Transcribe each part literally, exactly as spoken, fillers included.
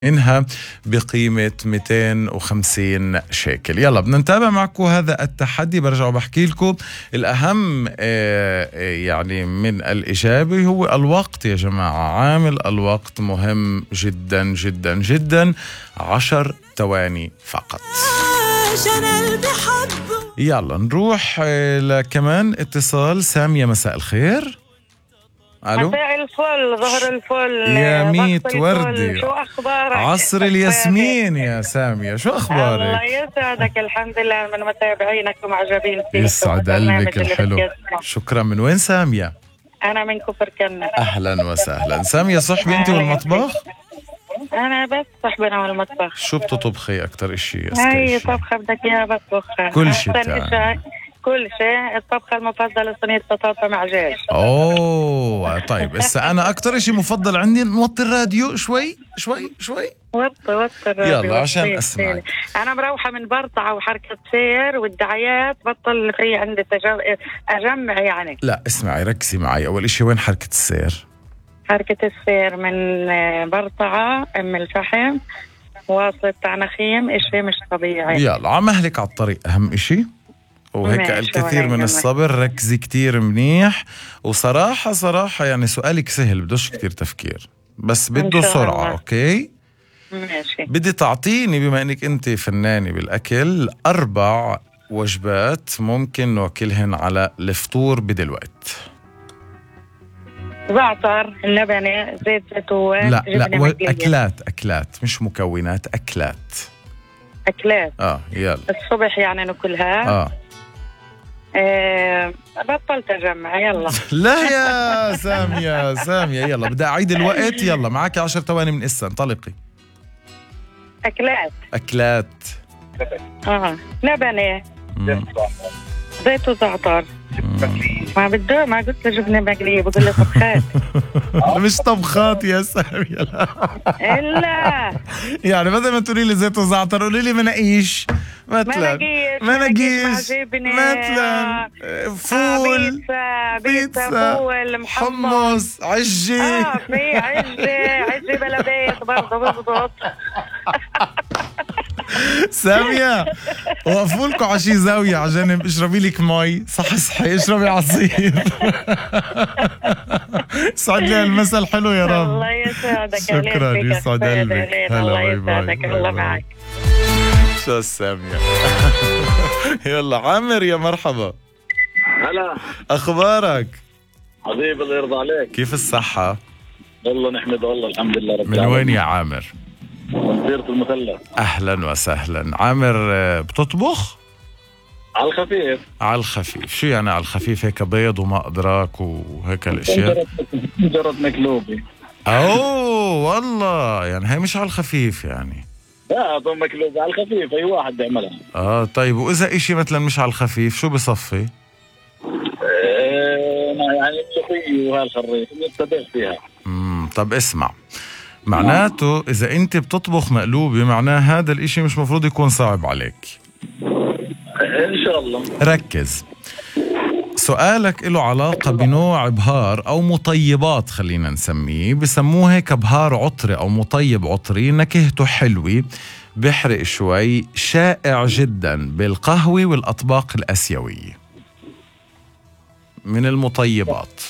إنها بقيمة مئتين وخمسين شيكل. يلا بدنا نتابع معكم هذا التحدي. برجع وبحكي لكم الأهم يعني من الإجابة هو الوقت يا جماعة. عامل الوقت مهم جدا جدا جدا. عشر ثواني فقط. يلا نروح لكمان اتصال. سامية مساء الخير. الو مساء الفل، ظهر الفل يا ميت وردي، شو اخبارك؟ عصر الياسمين يا سامية، شو اخبارك؟ الله يسعدك، الحمد لله من متابعينك ومعجبين فيك. يسعد قلبك الحلو، شكرا. من وين سامية؟ انا من كفر كنة. اهلا وسهلا. سامية صحبي انت والمطبخ؟ انا بس صاحبنا والمطبخ. شو بتطبخي اكتر اشي؟ هاي طبخة بدك اياها بطبخها كل شيء بتاعي. كل شيء. الطبخة المفضلة صينية بطاطا مع جاج. اوه طيب، بس انا اكتر اشي مفضل عندي نوطي الراديو شوي شوي شوي. وطي وطي الراديو يلا عشان اسمعك. انا مروحة من برطعة وحركة سير والدعايات، بطل في عندي اجمع يعني. لا اسمعي، ركزي معي. اول اشي وين حركة السير؟ حركة السير من برطعة ام الفحم واصلة تعنخيم، اشي مش طبيعي. يلا عمهلك على الطريق اهم اشي، وهيك الكثير من الصبر. ركزي كتير منيح. وصراحة صراحة يعني سؤالك سهل، بدوش كتير تفكير، بس بده سرعة. اوكي ماشي. بدي تعطيني بما انك انت فنانة بالاكل اربع وجبات ممكن ناكلهن على الفطور بدلوقت. زعتر، اللبنة، زيت زيتون. لا لا و... اكلات اكلات مش مكونات، اكلات اكلات. اه يلا الصبح يعني ناكلها. اه آه بطلت أجمع. يلا لا يا سامية سامية يلا بدي أعيد الوقت. يلا معك عشر ثواني من إسا، انطلقي. أكلات أكلات آه لبنة، زيت وزعتر. ما بده، ما قلت له جبنة مقلية، بقول له طبخات. مش طبخات يا سامية، لا إلا يعني بدل ما تقولي لي زيت وزعتر قولي لي مناقيش مثلا. مناقيش مثلا فول، بيتزا بيتزا فول حمص، عجة. اه في عجة عجة بلا بيت برضه بضبط. سامية وقفوا لكم على شي زاوية على جنب، اشربي لك مي صح صحي، اشربي عصير. سعد لي المثل حلو يا رب. الله يسعدك. شكرا، يسعد قلبك. الله يسعدك، الله معك. شو سامية. يلا عامر يا مرحبا. هلا، اخبارك حبيبي الله يرضى عليك؟ كيف الصحة؟ والله نحمد الله الحمد لله رب من العالمين. وين يا عامر؟ ديرة المثلث. اهلا وسهلا. عامر بتطبخ؟ على الخفيف. على الخفيف شو يعني على الخفيف؟ هيك بيض وما ادراك وهيك الاشياء. مجرد مقلوبة. اوه والله يعني هي مش على الخفيف يعني. لا طب مقلوبة على الخفيف، اي واحد بيعملها. اه طيب، واذا اشي مثلا مش على الخفيف شو بصفي؟ ايه يعني ملوخية وهالخريف نستدعي فيها. امم طب اسمع، معناته اذا انت بتطبخ مقلوبة معناه هذا الاشي مش مفروض يكون صعب عليك. ان شاء الله. ركز. سؤالك له علاقة بنوع بهار أو مطيبات، خلينا نسميه، بسموه هيك بهار عطري أو مطيب عطري، نكهته حلوة، بحرق شوي، شائع جدا بالقهوة والأطباق الآسيوية، من المطيبات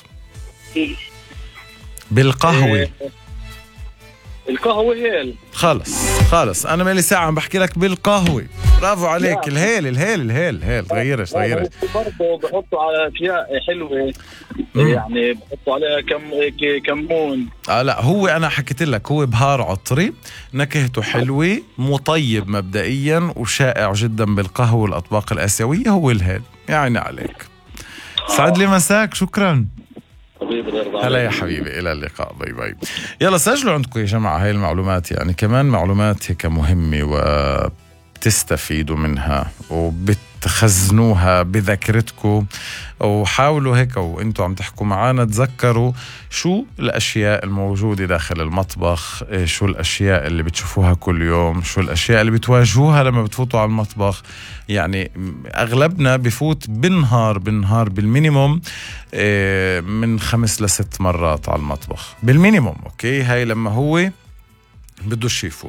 بالقهوة. القهوة هيل. خلص خلص أنا مالي ساعة عم بحكي لك بالقهوة. برافو عليك. الهيل الهيل الهيل هيل. غيرش غيرش. برضه بحطوا على أشياء حلوة. مم. يعني بحطوا عليها كم كمون. آه لا هو أنا حكيت لك هو بهار عطري، نكهته حلوة، مطيب مبدئيا وشائع جدا بالقهوة والأطباق الآسيوية، هو الهيل. يعني عليك. سعد لي مساك. شكرا. هلا يا حبيبي، إلى اللقاء. باي باي. يلا سجلوا عندكم يا جماعة هاي المعلومات، يعني كمان معلومات هيك مهمة وبتستفيدوا منها وبتخزنوها بذاكرتكم، وحاولوا هيك وانتوا عم تحكوا معانا تذكروا شو الأشياء الموجودة داخل المطبخ، شو الأشياء اللي بتشوفوها كل يوم، شو الأشياء اللي بتواجهوها لما بتفوتوا على المطبخ. يعني أغلبنا بفوت بالنهار بالنهار بالمينيموم من خمس لست مرات على المطبخ بالمينيموم. أوكي، هاي لما هو بدوش يفوت.